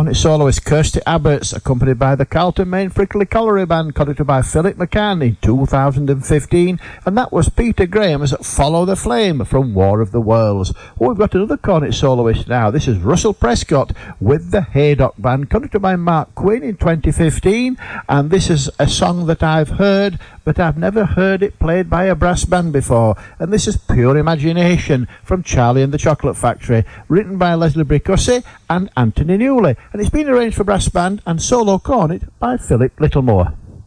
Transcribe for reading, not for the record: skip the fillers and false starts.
cornet soloist Kirsty Abbott's, accompanied by the Carlton Main Prickly Colliery Band, conducted by Philip McCann in 2015, and that was Peter Graham's Follow the Flame from War of the Worlds. Oh, we've got another cornet soloist now. This is Russell Prescott with the Haydock Band, conducted by Mark Quinn in 2015, and this is a song that I've heard, but I've never heard it played by a brass band before, and this is Pure Imagination from Charlie and the Chocolate Factory, written by Leslie Bricusse and Anthony Newley, and it's been arranged for brass band and solo cornet by Philip Littlemore.